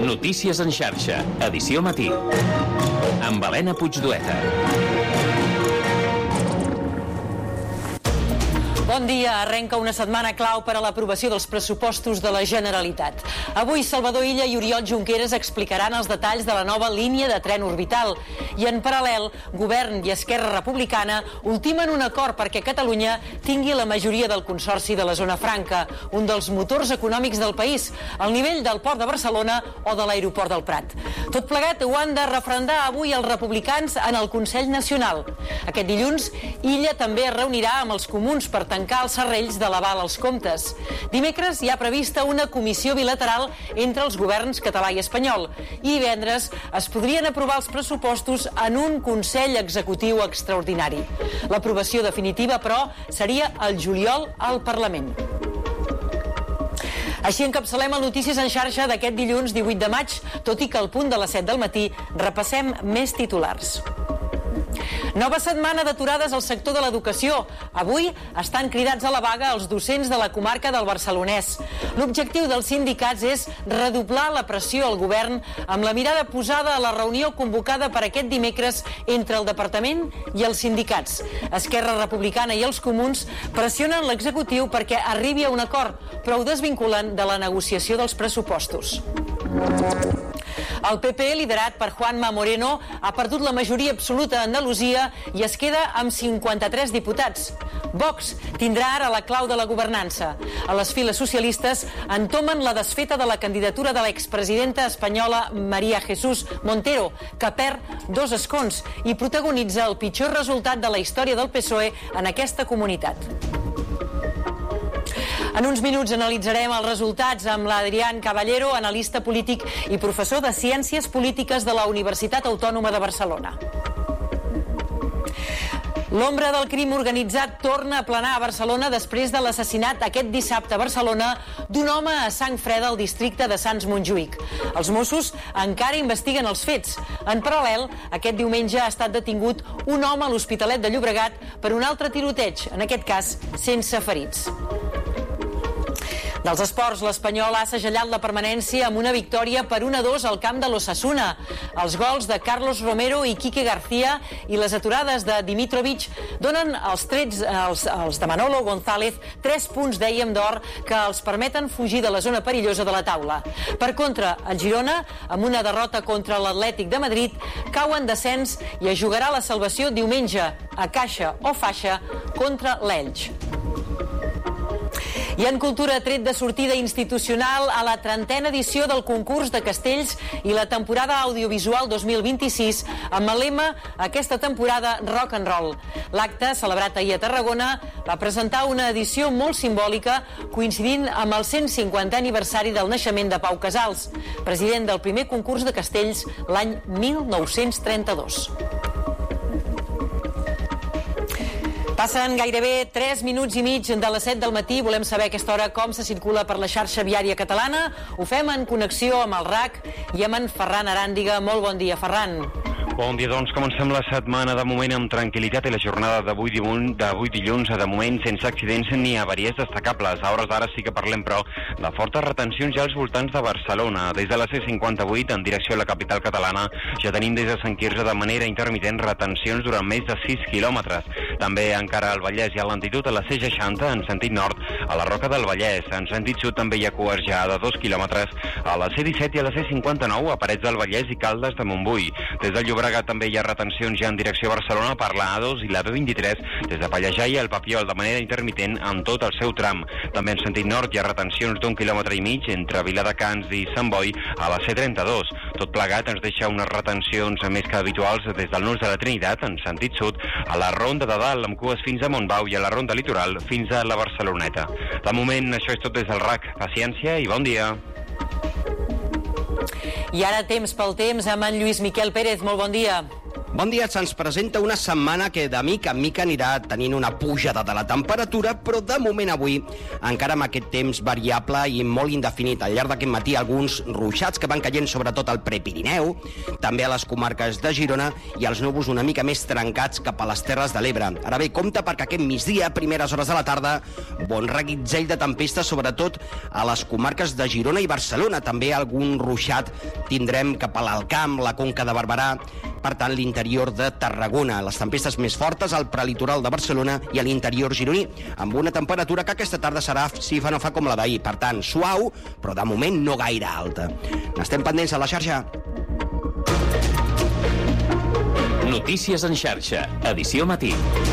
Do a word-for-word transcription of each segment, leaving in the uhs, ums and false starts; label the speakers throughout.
Speaker 1: Notícies en xarxa, edició matí. Amb Helena Puigdueta.
Speaker 2: Bon dia. Arrenca una setmana clau per a l'aprovació dels pressupostos de la Generalitat. Avui Salvador Illa i Oriol Junqueras explicaran els detalls de la nova línia de tren orbital. I en paral·lel, Govern i Esquerra Republicana ultimen un acord perquè Catalunya tingui la majoria del Consorci de la Zona Franca, un dels motors econòmics del país, al nivell del Port de Barcelona o de l'Aeroport del Prat. Tot plegat ho han de referendar avui els republicans en el Consell Nacional. Aquest dilluns, Illa també es reunirà amb els comuns per tancar els serrells de l'aval als comptes. Dimecres hi ha prevista una comissió bilateral entre els governs català i espanyol i divendres es podrien aprovar els pressupostos en un Consell Executiu extraordinari. L'aprovació definitiva, però, seria el juliol al Parlament. Així encapçalem el Notícies en xarxa d'aquest dilluns divuit de maig, tot i que al punt de les set del matí repassem més titulars. Nova setmana d'aturades al sector de l'educació. Avui estan cridats a la vaga els docents de la comarca del Barcelonès. L'objectiu dels sindicats és redoblar la pressió al govern amb la mirada posada a la reunió convocada per aquest dimecres entre el departament i els sindicats. Esquerra Republicana i els comuns pressionen l'executiu perquè arribi a un acord, però ho desvinculen de la negociació dels pressupostos. El P P, liderat per Juanma Moreno, ha perdut la majoria absoluta a Andalusia i es queda amb cinquanta-tres diputats. Vox tindrà ara la clau de la governança. A les files socialistes entomen la desfeta de la candidatura de l'expresidenta espanyola María Jesús Montero, que perd dos escons i protagonitza el pitjor resultat de la història del P S O E en aquesta comunitat. En uns minuts analitzarem els resultats amb l'Adrián Caballero, analista polític i professor de Ciències Polítiques de la Universitat Autònoma de Barcelona. L'ombra del crim organitzat torna a planar a Barcelona després de l'assassinat aquest dissabte a Barcelona d'un home a sang freda al districte de Sants Montjuïc. Els Mossos encara investiguen els fets. En paral·lel, aquest diumenge ha estat detingut un home a l'Hospitalet de Llobregat per un altre tiroteig, en aquest cas sense ferits. Dels esports, l'Espanyol ha segellat la permanència amb una victòria per un a dos al camp de l'Osasuna. Els gols de Carlos Romero i Quique García i les aturades de Dimitrovic donen als trets als, als de Manolo González tres punts, dèiem, d'or que els permeten fugir de la zona perillosa de la taula. Per contra, el Girona, amb una derrota contra l'Atlètic de Madrid, cau en descens i es jugarà la salvació diumenge a caixa o faixa contra l'Elx. I en cultura, tret de sortida institucional a la trentena edició del concurs de castells i la temporada audiovisual dos mil vint-i-sis amb el lema aquesta temporada Rock and Roll. L'acte, celebrat ahir a Tarragona, va presentar una edició molt simbòlica coincidint amb el cent cinquantè aniversari del naixement de Pau Casals, president del primer concurs de castells l'any mil nou-cents trenta-dos. Passen gairebé tres minuts i mig de les set del matí. Volem saber a aquesta hora com se circula per la xarxa viària catalana. Ho fem en connexió amb el R A C i amb en Ferran Aràndiga. Molt bon dia, Ferran.
Speaker 3: Bon dia, doncs comencem la setmana de moment amb tranquil·litat i la jornada d'avui d'avui dilluns, de moment sense accidents ni avaries destacables. A hores d'ara sí que parlem, però, de fortes retencions ja als voltants de Barcelona. Des de la C cinquanta-vuit, en direcció a la capital catalana, ja tenim des de Sant Quirze de manera intermitent retencions durant més de sis quilòmetres. També encara al Vallès hi ha lentitud a la C seixanta en sentit nord, a la Roca del Vallès. En sentit sud també hi ha cues ja de dos quilòmetres a la C disset i a la C cinquanta-nou a Parets del Vallès i Caldes de Montbui. Des del Llobregat també hi ha retencions ja en direcció a Barcelona per la A dos i la B vint-i-tres des de Pallejà i el Papiol de manera intermitent en tot el seu tram. També en sentit nord hi ha retencions d'un quilòmetre i mig entre Viladecans i Sant Boi a la C trenta-dos. Tot plegat ens deixa unes retencions més que habituals des del Nus de la Trinitat en sentit sud a la Ronda de Dalt amb cues fins a Montbau i a la Ronda Litoral fins a la Barceloneta. De moment això és tot des del R A C. Paciència i bon dia.
Speaker 2: I ara temps pel temps amb en Lluís Miquel Pérez. Molt bon dia.
Speaker 4: Bon dia, se'ns presenta una setmana que de mica en mica anirà tenint una pujada de la temperatura, però de moment avui, encara amb aquest temps variable i molt indefinit, al llarg d'aquest matí alguns ruixats que van caient sobretot al Prepirineu, també a les comarques de Girona i els núvols una mica més trencats cap a les Terres de l'Ebre. Ara bé, compte perquè aquest migdia, primeres hores de la tarda, bon reguitzell de tempesta, sobretot a les comarques de Girona i Barcelona. També algun ruixat tindrem cap a l'Alt Camp, la Conca de Barberà, per tant, l'interior de Tarragona. Les tempestes més fortes al prelitoral de Barcelona i a l'interior gironí, amb una temperatura que aquesta tarda serà, si fa no fa, com la d'ahir. Per tant, suau, però de moment no gaire alta. N'estem pendents a la xarxa.
Speaker 1: Notícies en xarxa, edició matí.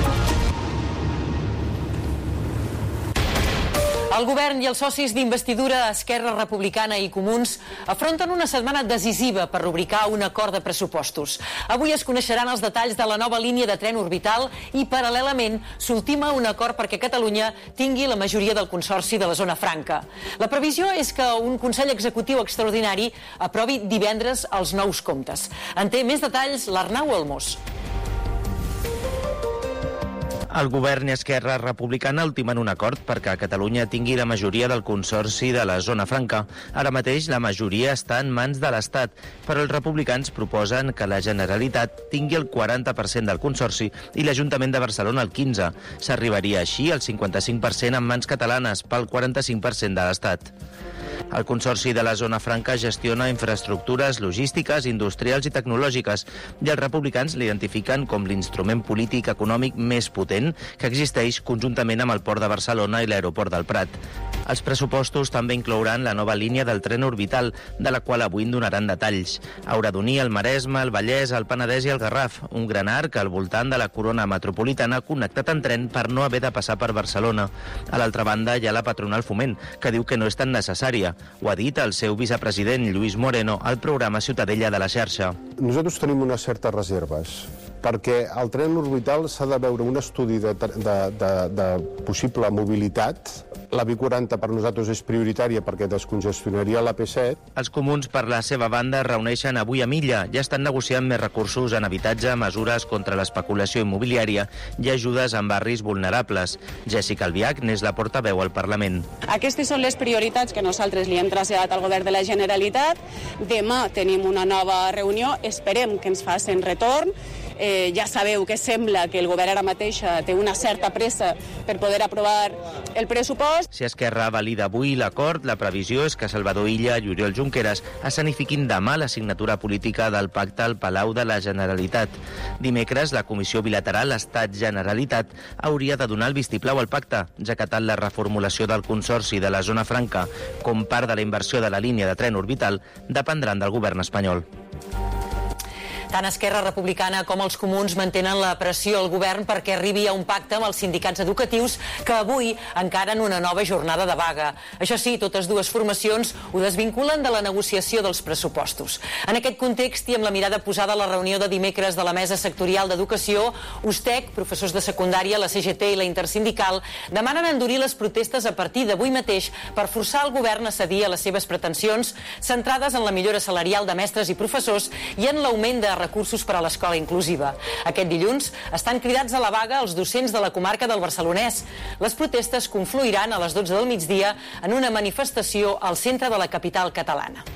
Speaker 2: El govern i els socis d'investidura Esquerra Republicana i Comuns afronten una setmana decisiva per rubricar un acord de pressupostos. Avui es coneixeran els detalls de la nova línia de tren orbital i, paral·lelament, s'ultima un acord perquè Catalunya tingui la majoria del Consorci de la Zona Franca. La previsió és que un Consell Executiu extraordinari aprovi divendres els nous comptes. En té més detalls l'Arnau Olmos.
Speaker 5: El govern i Esquerra Republicana ultimen un acord perquè Catalunya tingui la majoria del Consorci de la Zona Franca. Ara mateix la majoria està en mans de l'Estat, però els republicans proposen que la Generalitat tingui el quaranta per cent del Consorci i l'Ajuntament de Barcelona el quinze per cent. S'arribaria així al cinquanta-cinc per cent en mans catalanes pel quaranta-cinc per cent de l'Estat. El Consorci de la Zona Franca gestiona infraestructures logístiques, industrials i tecnològiques i els republicans l'identifiquen com l'instrument polític econòmic més potent que existeix conjuntament amb el Port de Barcelona i l'Aeroport del Prat. Els pressupostos també inclouran la nova línia del tren orbital, de la qual avui en donaran detalls. Haurà d'unir el Maresme, el Vallès, el Penedès i el Garraf, un gran arc al voltant de la corona metropolitana connectat en tren per no haver de passar per Barcelona. A l'altra banda hi ha la patronal Foment, que diu que no és tan necessària. Ho ha dit el seu vicepresident, Lluís Moreno, al programa Ciutadella de la xarxa.
Speaker 6: Nosaltres tenim unes certes reserves, perquè al tren orbital s'ha de veure un estudi de, de, de, de possible mobilitat. La B quaranta per nosaltres és prioritària perquè descongestionaria la P set.
Speaker 5: Els comuns, per la seva banda, es reuneixen avui a Milla. Ja estan negociant més recursos en habitatge, mesures contra l'especulació immobiliària i ajudes en barris vulnerables. Jessica Albiach n'és la portaveu al Parlament.
Speaker 7: Aquestes són les prioritats que nosaltres li hem traslladat al govern de la Generalitat. Demà tenim una nova reunió, esperem que ens facin retorn. Eh, ja sabeu que sembla que el govern ara mateixa té una certa pressa per poder aprovar el pressupost.
Speaker 5: Si Esquerra valida avui l'acord, la previsió és que Salvador Illa i Oriol Junqueras escenifiquin demà la signatura política del pacte al Palau de la Generalitat. Dimecres, la Comissió Bilateral Estat-Generalitat hauria de donar el vistiplau al pacte, ja que tant la reformulació del Consorci de la Zona Franca com part de la inversió de la línia de tren orbital dependran del govern espanyol.
Speaker 2: Tant Esquerra Republicana com els comuns mantenen la pressió al govern perquè arribi a un pacte amb els sindicats educatius que avui encaren una nova jornada de vaga. Això sí, totes dues formacions ho desvinculen de la negociació dels pressupostos. En aquest context i amb la mirada posada a la reunió de dimecres de la Mesa Sectorial d'Educació, USTEC, professors de secundària, la C G T i la Intersindical demanen endurir les protestes a partir d'avui mateix per forçar el govern a cedir a les seves pretensions centrades en la millora salarial de mestres i professors i en l'augment de recursos per a l'escola inclusiva. Aquest dilluns estan cridats a la vaga els docents de la comarca del Barcelonès. Les protestes confluiran a les dotze del migdia en una manifestació al centre de la capital catalana.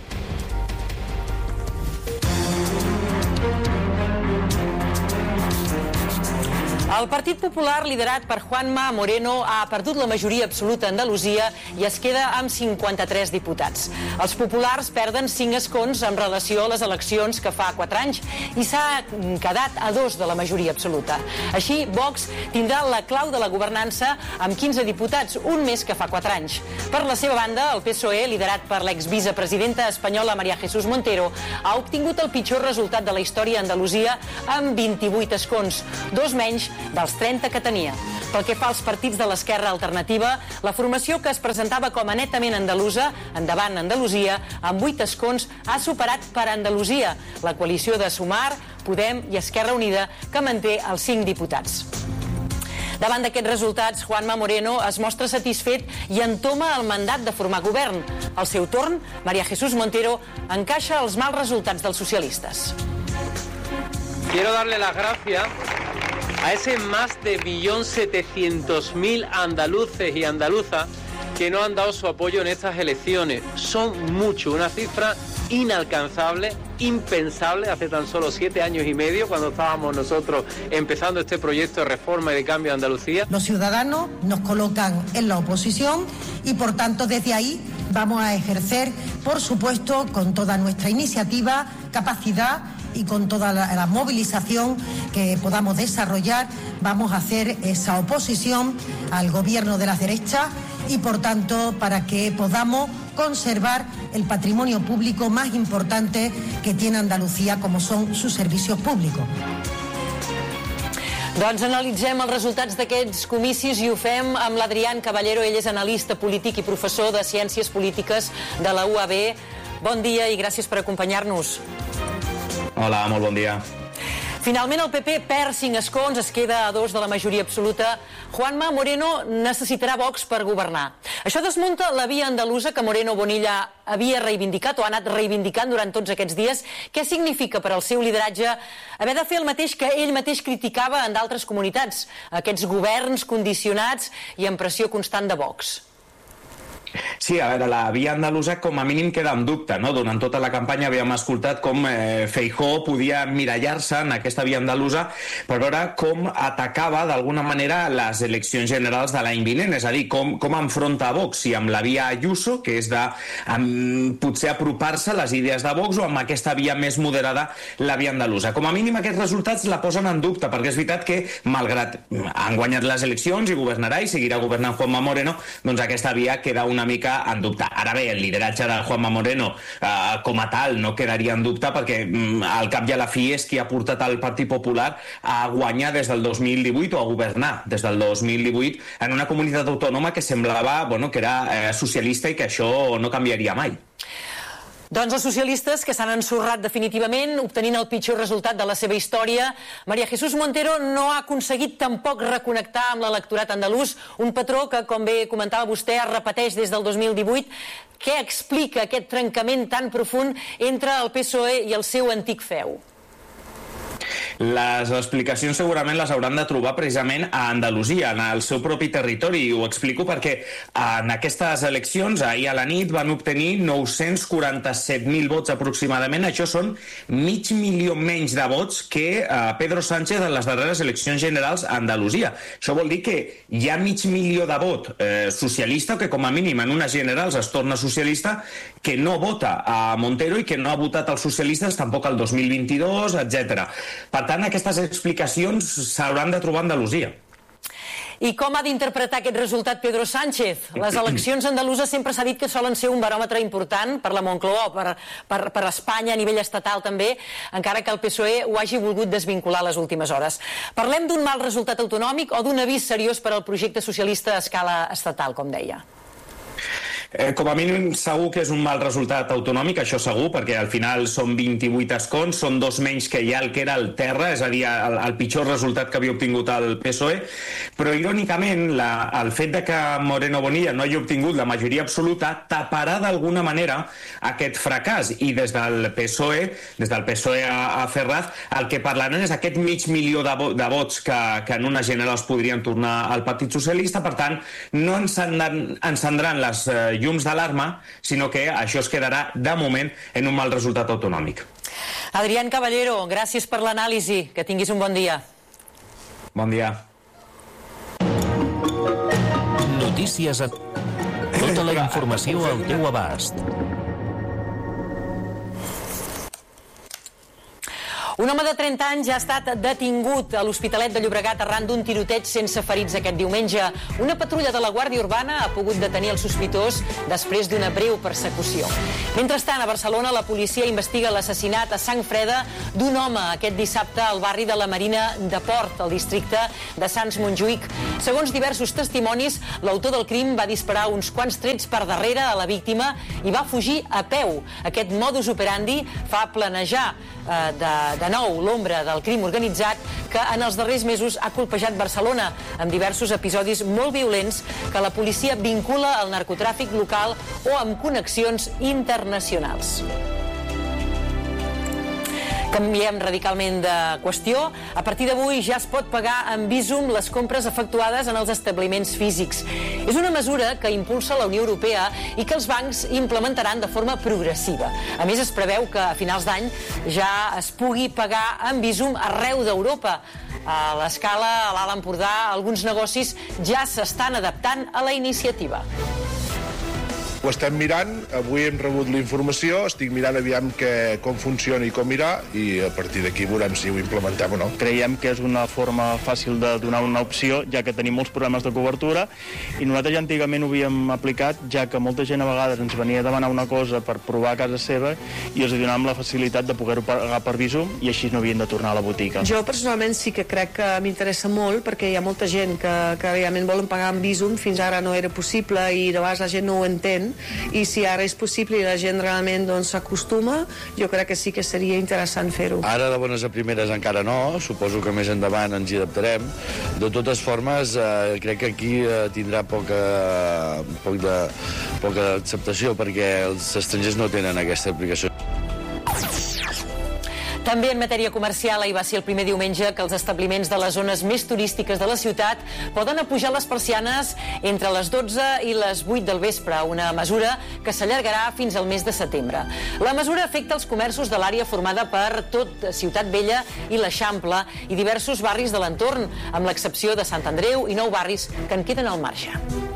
Speaker 2: El Partit Popular, liderat per Juanma Moreno, ha perdut la majoria absoluta a Andalusia i es queda amb cinquanta-tres diputats. Els populars perden cinc escons en relació a les eleccions que fa quatre anys i s'ha quedat a dos de la majoria absoluta. Així, Vox tindrà la clau de la governança amb quinze diputats, un més que fa quatre anys. Per la seva banda, el P S O E, liderat per l'exvicepresidenta espanyola María Jesús Montero, ha obtingut el pitjor resultat de la història a Andalusia amb vint-i-vuit escons, dos menys dels trenta que tenia. Pel que fa als partits de l'esquerra alternativa, la formació que es presentava com a netament andalusa, Endavant Andalusia, amb vuit escons, ha superat per Andalusia, la coalició de Sumar, Podem i Esquerra Unida, que manté els cinc diputats. Davant d'aquests resultats, Juanma Moreno es mostra satisfet i entoma el mandat de formar govern. Al seu torn, María Jesús Montero encaixa els mals resultats dels socialistes.
Speaker 8: Quiero darle las gracias a ese más de millón setecientos mil andaluces y andaluzas que nos han dado su apoyo en estas elecciones. Son muchos, una cifra inalcanzable, impensable, hace tan solo siete años y medio, cuando estábamos nosotros empezando este proyecto de reforma y de cambio de Andalucía.
Speaker 9: Los ciudadanos nos colocan en la oposición y, por tanto, desde ahí vamos a ejercer, por supuesto, con toda nuestra iniciativa, capacidad y con toda la, la movilización que podamos desarrollar, vamos a hacer esa oposición al gobierno de las derechas y, por tanto, para que podamos conservar el patrimonio público más importante que tiene Andalucía, como son sus servicios públicos.
Speaker 2: Doncs analitzem els resultats d'aquests comicis i ho fem amb l'Adrián Caballero. Ell és analista polític i professor de Ciències Polítiques de la U A B. Bon dia i gràcies per acompanyar-nos.
Speaker 10: Hola, molt bon dia.
Speaker 2: Finalment el P P perd cinc escons, es queda a dos de la majoria absoluta. Juanma Moreno necessitarà Vox per governar. Això desmunta la via andalusa que Moreno Bonilla havia reivindicat o ha anat reivindicant durant tots aquests dies. Què significa per al seu lideratge haver de fer el mateix que ell mateix criticava en d'altres comunitats? Aquests governs condicionats i amb pressió constant de Vox.
Speaker 10: Sí, a veure, la via andalusa com a mínim queda en dubte, no? Durant tota la campanya havíem escoltat com eh, Feijóo podia mirallar-se en aquesta via andalusa per veure com atacava d'alguna manera les eleccions generals de l'any vinent, és a dir, com, com enfronta a Vox, si amb la via Ayuso, que és de um, potser apropar-se a les idees de Vox, o amb aquesta via més moderada, la via andalusa. Com a mínim aquests resultats la posen en dubte, perquè és veritat que, malgrat han guanyat les eleccions i governarà i seguirà governant Juanma Moreno, doncs aquesta via queda una mica en dubte. Ara bé, el lideratge de Juanma Moreno eh, com a tal no quedaria en dubte perquè mm, al cap i a la fi és qui ha portat el Partit Popular a guanyar des del dos mil divuit o a governar des del dos mil divuit en una comunitat autònoma que semblava bueno, que era eh, socialista i que això no canviaria mai.
Speaker 2: Doncs els socialistes que s'han ensorrat definitivament, obtenint el pitjor resultat de la seva història. María Jesús Montero no ha aconseguit tampoc reconnectar amb l'electorat andalús, un patró que, com bé comentava vostè, es repeteix des del dos mil divuit. Què explica aquest trencament tan profund entre el P S O E i el seu antic feu?
Speaker 10: Les explicacions segurament les hauran de trobar precisament a Andalusia, en el seu propi territori, i ho explico perquè en aquestes eleccions, ahir a la nit, van obtenir nou-cents quaranta-set mil vots aproximadament. Això són mig milió menys de vots que eh, Pedro Sánchez en les darreres eleccions generals a Andalusia. Això vol dir que hi ha mig milió de vot eh, socialista, que com a mínim en unes generals es torna socialista, que no vota a Montero i que no ha votat els socialistes tampoc el dos mil vint-i-dos, etcètera. Per tant, aquestes explicacions s'hauran de trobar a Andalusia.
Speaker 2: I com ha d'interpretar aquest resultat Pedro Sánchez? Les eleccions andaluses sempre s'ha dit que solen ser un baròmetre important per la Moncloa, per, per, per Espanya a nivell estatal també, encara que el P S O E ho hagi volgut desvincular a les últimes hores. Parlem d'un mal resultat autonòmic o d'un avís seriós per al projecte socialista a escala estatal, com deia?
Speaker 10: Eh, com a mínim segur que és un mal resultat autonòmic, això segur, perquè al final són vint-i-vuit escons, són dos menys que ja el que era el terra, és a dir, el, el pitjor resultat que havia obtingut el P S O E, però irònicament la, el fet de que Moreno Bonilla no hagi obtingut la majoria absoluta taparà d'alguna manera aquest fracàs, i des del P S O E, des del P S O E a, a Ferraz, el que parlaran és aquest mig milió de, vo de vots que, que en una general es podrien tornar al Partit Socialista. Per tant, no encendran, encendran les eh, llums d'alarma, sinó que això es quedarà de moment en un mal resultat autonòmic.
Speaker 2: Adrián Caballero, gràcies per l'anàlisi. Que tinguis un bon dia.
Speaker 10: Bon dia.
Speaker 1: Notícies a... Tota la informació al teu abast.
Speaker 2: Un home de trenta anys ja ha estat detingut a l'Hospitalet de Llobregat arran d'un tiroteig sense ferits aquest diumenge. Una patrulla de la Guàrdia Urbana ha pogut detenir el sospitós després d'una breu persecució. Mentrestant, a Barcelona, la policia investiga l'assassinat a sang freda d'un home aquest dissabte al barri de la Marina de Port, al districte de Sants Montjuïc. Segons diversos testimonis, l'autor del crim va disparar uns quants trets per darrere a la víctima i va fugir a peu. Aquest modus operandi fa planejar eh, de, de nou l'ombra del crim organitzat que en els darrers mesos ha colpejat Barcelona amb diversos episodis molt violents que la policia vincula al narcotràfic local o amb connexions internacionals. Canviem radicalment de qüestió. A partir d'avui ja es pot pagar amb Bizum les compres efectuades en els establiments físics. És una mesura que impulsa la Unió Europea i que els bancs implementaran de forma progressiva. A més, es preveu que a finals d'any ja es pugui pagar amb Bizum arreu d'Europa. A l'escala, a l'Alt Empordà, alguns negocis ja s'estan adaptant a la iniciativa.
Speaker 11: Ho estem mirant, avui hem rebut la informació, estic mirant aviam que, com funciona i com irà, i a partir d'aquí veurem si ho implementem o no.
Speaker 12: Creiem que és una forma fàcil de donar una opció, ja que tenim molts problemes de cobertura, i nosaltres ja antigament ho havíem aplicat, ja que molta gent a vegades ens venia a demanar una cosa per provar a casa seva i els donàvem la facilitat de poder-ho pagar per Bizum i així no havien de tornar a la botiga.
Speaker 13: Jo personalment sí que crec que m'interessa molt, perquè hi ha molta gent que, que realment volen pagar amb Bizum, fins ara no era possible i de vegades la gent no ho entén, i si ara és possible i la gent realment doncs, s'acostuma, jo crec que sí que seria interessant fer-ho.
Speaker 14: Ara de bones a primeres encara no, suposo que més endavant ens hi adaptarem. De totes formes, eh, crec que aquí eh, tindrà poca, poc de, poca acceptació perquè els estrangers no tenen aquesta aplicació.
Speaker 2: També en matèria comercial, ahir va ser el primer diumenge que els establiments de les zones més turístiques de la ciutat poden apujar les persianes entre les dotze i les vuit del vespre, una mesura que s'allargarà fins al mes de setembre. La mesura afecta els comerços de l'àrea formada per tot Ciutat Vella i l'Eixample i diversos barris de l'entorn, amb l'excepció de Sant Andreu i nou barris que en queden al marge.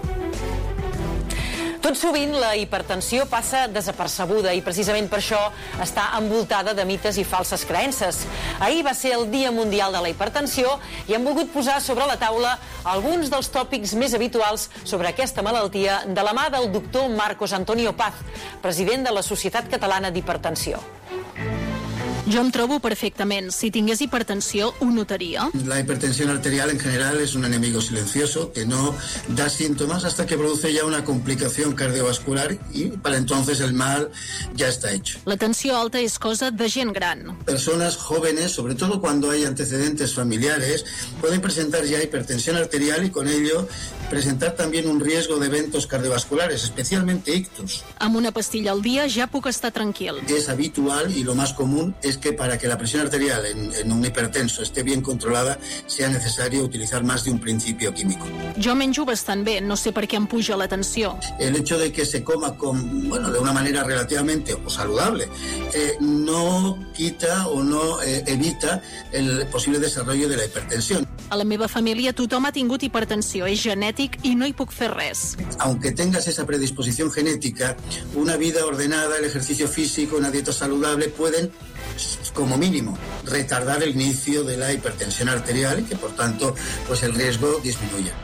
Speaker 2: Tot sovint la hipertensió passa desapercebuda i precisament per això està envoltada de mites i falses creences. Ahir va ser el Dia Mundial de la Hipertensió i hem volgut posar sobre la taula alguns dels tòpics més habituals sobre aquesta malaltia de la mà del doctor Marcos Antonio Paz, president de la Societat Catalana d'Hipertensió.
Speaker 15: Jo em trobo perfectament. Si tingués hipertensió, ho notaria.
Speaker 16: La hipertensión arterial en general es un enemigo silencioso que no da síntomas hasta que produce ya una complicación cardiovascular y para entonces el mal ya está hecho.
Speaker 15: La tensió alta és cosa de gent gran.
Speaker 16: Personas jóvenes, sobre todo cuando hay antecedentes familiares, pueden presentar ya hipertensión arterial y con ello presentar también un riesgo de eventos cardiovasculares, especialmente ictus.
Speaker 15: Amb una pastilla al dia ja puc estar tranquil.
Speaker 16: Es habitual y lo más común es que para que la presión arterial en, en un hipertenso esté bien controlada sea necesario utilizar más de un principio químico.
Speaker 15: Jo menjo bastant bé, no sé per què em puja la tensió.
Speaker 16: El hecho de que se coma con, bueno, de una manera relativamente o saludable eh, no quita o no eh, evita el posible desarrollo de la hipertensión.
Speaker 15: A la meva família tothom ha tingut hipertensió, és genètic i no hi puc fer res.
Speaker 16: Aunque tengas esa predisposición genética, una vida ordenada, el ejercicio físico, una dieta saludable pueden, como mínimo, retardar el inicio de la hipertensión arterial y que, por tanto, pues el riesgo disminuya.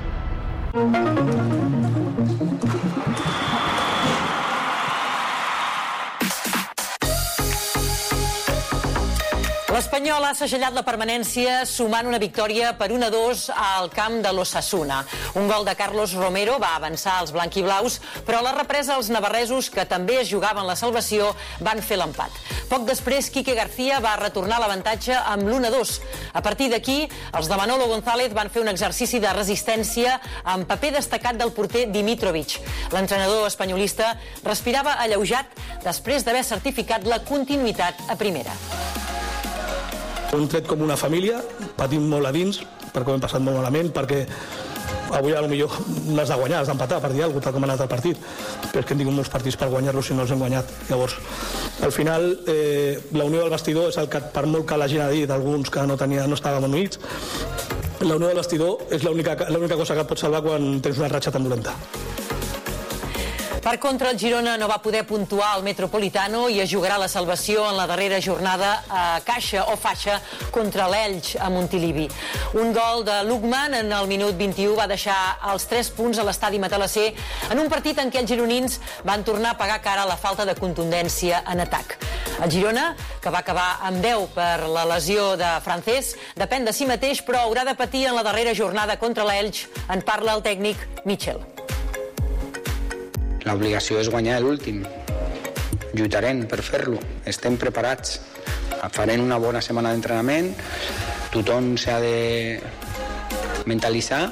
Speaker 2: L'Espanyol ha segellat la permanència sumant una victòria per un a dos al camp de l'Osasuna. Un gol de Carlos Romero va avançar als blanquiblaus, però a la represa els navarresos, que també es jugaven la salvació, van fer l'empat. Poc després, Quique García va retornar l'avantatge amb l'u a dos. A partir d'aquí, els de Manolo González van fer un exercici de resistència amb paper destacat del porter Dimitrovic. L'entrenador espanyolista respirava alleujat després d'haver certificat la continuïtat a primera.
Speaker 17: Un tret com una família, patim molt a dins, perquè ho hem passat molt malament, perquè avui a lo millor no has de guanyar, has d'empatar per dir alguna cosa, tal com ha anat el partit. Però és que hem tingut molts partits per guanyar-los si no els hem guanyat. Llavors, al final, eh, la unió del vestidor és el que, per molt que la gent ha dit, alguns que no, tenia, no estàvem units, la unió del vestidor és l'única cosa que et pot salvar quan tens una ratxa tan dolenta.
Speaker 2: Per contra, el Girona no va poder puntuar al Metropolitano i es jugarà la salvació en la darrera jornada a caixa o faixa contra l'Elx a Montilivi. Un gol de Lukman en el minut vint-i-u va deixar els tres punts a l'estadi Matalasser en un partit en què els gironins van tornar a pagar cara a la falta de contundència en atac. El Girona, que va acabar amb deu per la lesió de Francés, depèn de si mateix, però haurà de patir en la darrera jornada contra l'Elx. En parla el tècnic Michel.
Speaker 18: L'obligació és guanyar l'últim. Lluitarem per fer-lo. Estem preparats. Farem una bona setmana d'entrenament. Tothom s'ha de mentalitzar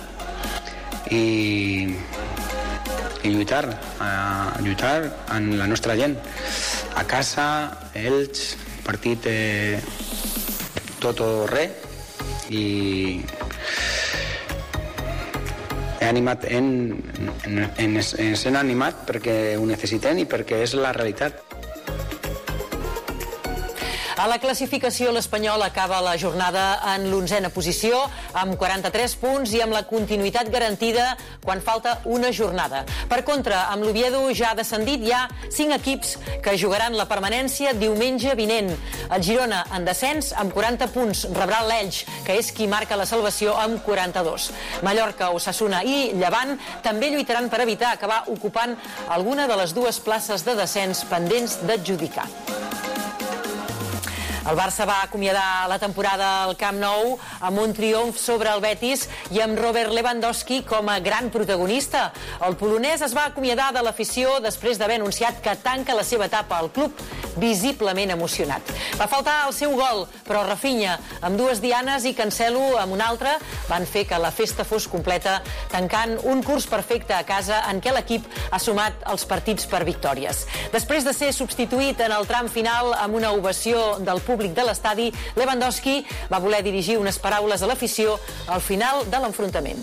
Speaker 18: i, i lluitar. A lluitar amb la nostra gent. A casa, ells, partit eh, tot o res, i he animat en, en, en, en sent animat perquè ho necessitem i perquè és la realitat.
Speaker 2: A la classificació, l'Espanyol acaba la jornada en l'onzena posició, amb quaranta-tres punts i amb la continuïtat garantida quan falta una jornada. Per contra, amb l'Oviedo ja descendit, hi ha cinc equips que jugaran la permanència diumenge vinent. El Girona, en descens, amb quaranta punts, rebrà l'Elx, que és qui marca la salvació, amb quaranta-dos. Mallorca, Osasuna i Llevant també lluitaran per evitar acabar ocupant alguna de les dues places de descens pendents d'adjudicar. El Barça va acomiadar la temporada al Camp Nou amb un triomf sobre el Betis i amb Robert Lewandowski com a gran protagonista. El polonès es va acomiadar de l'afició després d'haver anunciat que tanca la seva etapa al club, visiblement emocionat. Va faltar el seu gol, però Rafinha, amb dues dianes i Cancelo amb una altra, van fer que la festa fos completa, tancant un curs perfecte a casa en què l'equip ha sumat els partits per victòries. Després de ser substituït en el tram final amb una ovació del públic de l'estadi, Lewandowski va voler dirigir unes paraules a l'afició al final de l'enfrontament.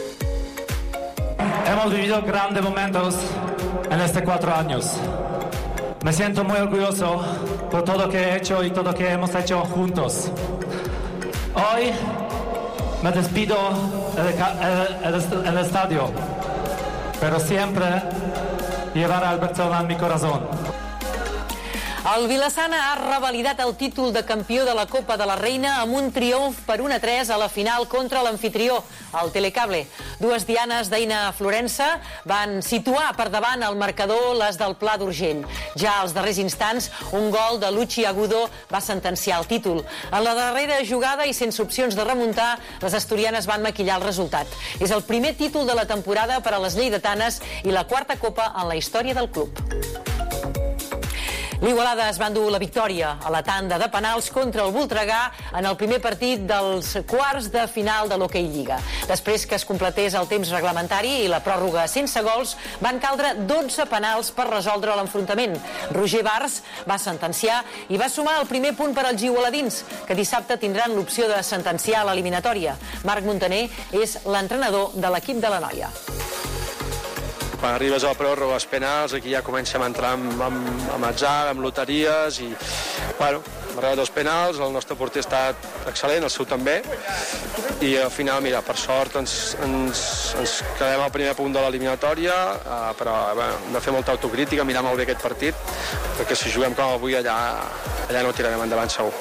Speaker 19: Hemos vivido grandes momentos en estos cuatro años. Me siento muy orgulloso por todo lo que he hecho y todo lo que hemos hecho juntos. Hoy me despido del el estadio, pero siempre llevaré al Barcelona en mi corazón.
Speaker 2: El Vilassana ha revalidat el títol de campió de la Copa de la Reina amb un triomf per un a tres a la final contra l'anfitrió, el Telecable. Dues dianes d'Eina Florença van situar per davant el marcador les del Pla d'Urgell. Ja als darrers instants, un gol de Luchi Agudo va sentenciar el títol. En la darrera jugada i sense opcions de remuntar, les asturianes van maquillar el resultat. És el primer títol de la temporada per a les lleidatanes i la quarta copa en la història del club. L'Igualada es va endur la victòria a la tanda de penals contra el Voltregà en el primer partit dels quarts de final de l'Hockey Lliga. Després que es completés el temps reglamentari i la pròrroga sense gols, van caldre dotze penals per resoldre l'enfrontament. Roger Bars va sentenciar i va sumar el primer punt per als igualadins, que dissabte tindran l'opció de sentenciar l'eliminatòria. Marc Montaner és l'entrenador de l'equip de la noia.
Speaker 20: Quan arribes a la pròrroga, als penals, aquí ja comencem a entrar amb, amb, amb atzar, amb loteries i, bueno, hem arribat als penals, el nostre porter ha estat excel·lent, el seu també, i al final, mira, per sort ens, ens, ens quedem al primer punt de l'eliminatòria, eh, però bueno, hem de fer molta autocrítica, mirar molt bé aquest partit, perquè si juguem com avui allà, allà no tirarem endavant segur.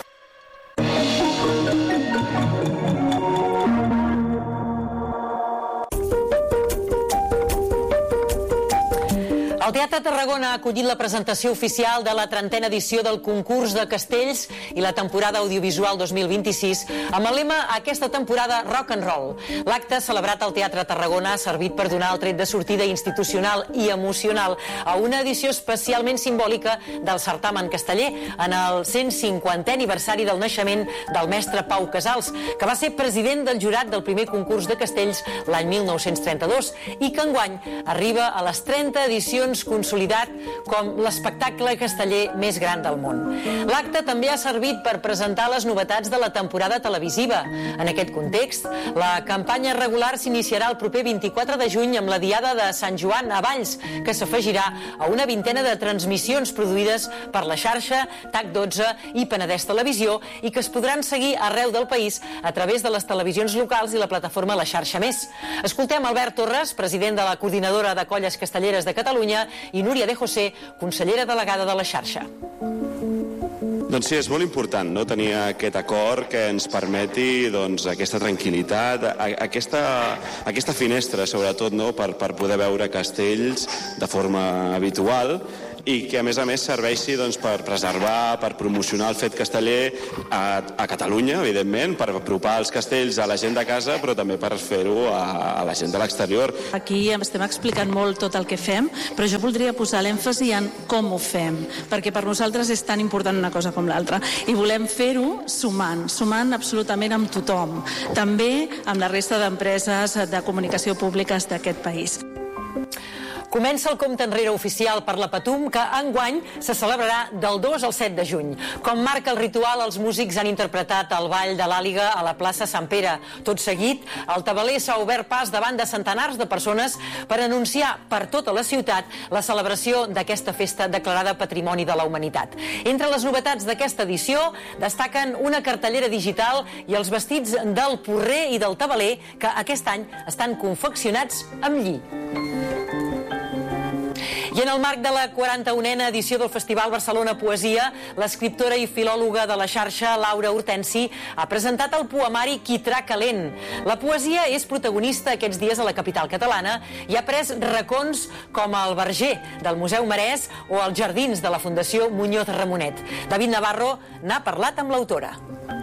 Speaker 2: El Teatre Tarragona ha acollit la presentació oficial de la trentena edició del concurs de castells i la temporada audiovisual dos mil vint-i-sis amb el lema aquesta temporada Rock and Roll. L'acte celebrat al Teatre Tarragona ha servit per donar el tret de sortida institucional i emocional a una edició especialment simbòlica del certamen casteller en el cent cinquantè aniversari del naixement del mestre Pau Casals, que va ser president del jurat del primer concurs de castells l'any mil nou-cents trenta-dos i que enguany arriba a les trenta edicions consolidat com l'espectacle casteller més gran del món. L'acte també ha servit per presentar les novetats de la temporada televisiva. En aquest context, la campanya regular s'iniciarà el proper vint-i-quatre de juny amb la Diada de Sant Joan a Valls, que s'afegirà a una vintena de transmissions produïdes per la xarxa, T A C dotze i Penedès Televisió i que es podran seguir arreu del país a través de les televisions locals i la plataforma La Xarxa Més. Escoltem Albert Torres, president de la Coordinadora de Colles Castelleres de Catalunya, i Núria de José, consellera delegada de la xarxa.
Speaker 21: Doncs sí, és molt important, no?, tenir aquest acord que ens permeti doncs, aquesta tranquil·litat, aquesta, aquesta finestra, sobretot, no?, per, per poder veure castells de forma habitual i que, a més a més, serveixi doncs, per preservar, per promocionar el fet casteller a, a Catalunya, evidentment, per apropar els castells a la gent de casa, però també per fer-ho a, a la gent de l'exterior.
Speaker 22: Aquí estem explicant molt tot el que fem, però jo voldria posar l'èmfasi en com ho fem, perquè per nosaltres és tan important una cosa com l'altra. I volem fer-ho sumant, sumant absolutament amb tothom, també amb la resta d'empreses de comunicació públiques d'aquest país.
Speaker 2: Comença el compte enrere oficial per la Patum, que enguany se celebrarà del dos al set de juny. Com marca el ritual, els músics han interpretat el ball de l'Àliga a la plaça Sant Pere. Tot seguit, el tabaler s'ha obert pas davant de centenars de persones per anunciar per tota la ciutat la celebració d'aquesta festa declarada Patrimoni de la Humanitat. Entre les novetats d'aquesta edició destaquen una cartellera digital i els vestits del porrer i del tabaler, que aquest any estan confeccionats amb lli. I en el marc de la quaranta-unena edició del Festival Barcelona Poesia, l'escriptora i filòloga de la xarxa, Laura Hortensi, ha presentat el poemari Quitrà calent. La poesia és protagonista aquests dies a la capital catalana i ha pres racons com el Verger del Museu Marès o els Jardins de la Fundació Muñoz Ramonet. David Navarro n'ha parlat amb l'autora.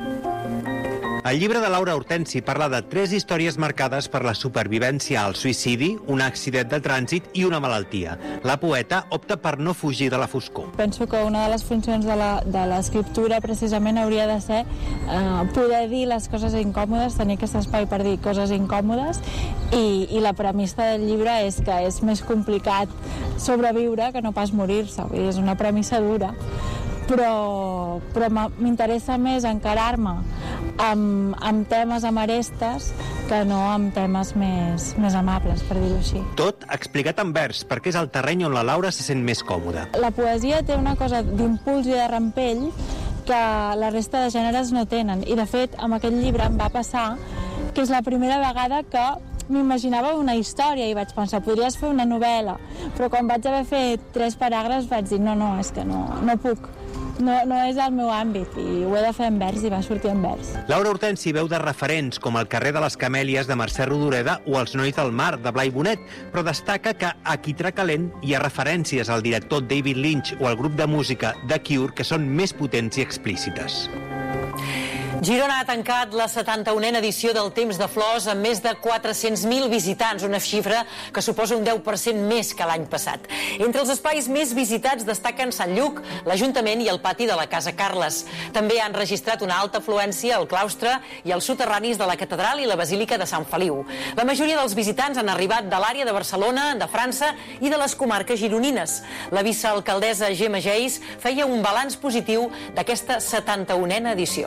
Speaker 3: El llibre de Laura Hortensi parla de tres històries marcades per la supervivència al suïcidi, un accident de trànsit i una malaltia. La poeta opta per no fugir de la foscor.
Speaker 4: Penso que una de les funcions de l'escriptura precisament hauria de ser eh, poder dir les coses incòmodes, tenir aquest espai per dir coses incòmodes, i, i la premissa del llibre és que és més complicat sobreviure que no pas morir-se. És una premissa dura. Però, però m'interessa més encarar-me amb, amb temes amb arestes que no amb temes més, més amables, per dir-ho així.
Speaker 3: Tot explicat en vers, perquè és el terreny on la Laura se sent més còmoda.
Speaker 4: La poesia té una cosa d'impuls i de rampell que la resta de gèneres no tenen. I, de fet, amb aquest llibre em va passar que és la primera vegada que m'imaginava una història i vaig pensar, podries fer una novel·la, però quan vaig haver fet tres paràgrafs vaig dir, no, no, és que no, no puc. No, no és el meu àmbit i ho he de fer en vers i va sortir en vers.
Speaker 3: Laura Hortensi veu de referents com el carrer de les Camèlies de Mercè Rodoreda o els Nois del Mar de Blai Bonet, però destaca que a Quitrà calent hi ha referències al director David Lynch o al grup de música The Cure que són més potents i explícites.
Speaker 2: Girona ha tancat la setanta-unena edició del Temps de Flors amb més de quatre-cents mil visitants, una xifra que suposa un deu per cent més que l'any passat. Entre els espais més visitats destaquen Sant Lluc, l'Ajuntament i el pati de la Casa Carles. També han registrat una alta afluència al claustre i als soterranis de la Catedral i la Basílica de Sant Feliu. La majoria dels visitants han arribat de l'àrea de Barcelona, de França i de les comarques gironines. La vicealcaldessa Gemma Geis feia un balanç positiu d'aquesta setanta-unena edició.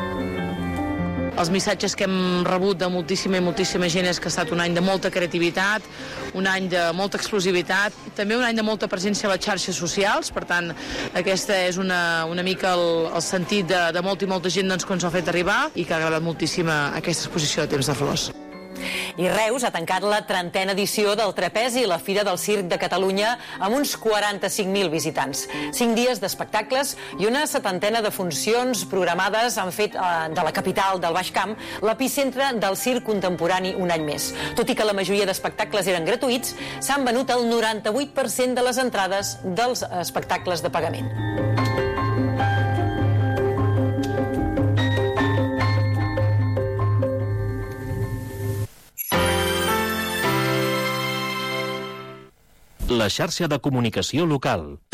Speaker 23: Els missatges que hem rebut de moltíssima i moltíssima gent és que ha estat un any de molta creativitat, un any de molta explosivitat, també un any de molta presència a les xarxes socials, per tant, aquesta és una, una mica el, el sentit de, de molta i molta gent doncs, que ens ha fet arribar i que ha agradat moltíssim aquesta exposició de Temps de Flors.
Speaker 2: I Reus ha tancat la trentena edició del Trapezi, la Fira del Circ de Catalunya, amb uns quaranta-cinc mil visitants. Cinc dies d'espectacles i una setantena de funcions programades han fet eh, de la capital del Baix Camp l'epicentre del circ contemporani un any més. Tot i que la majoria d'espectacles eren gratuïts, s'han venut el noranta-vuit per cent de les entrades dels espectacles de pagament.
Speaker 1: La xarxa de comunicació local.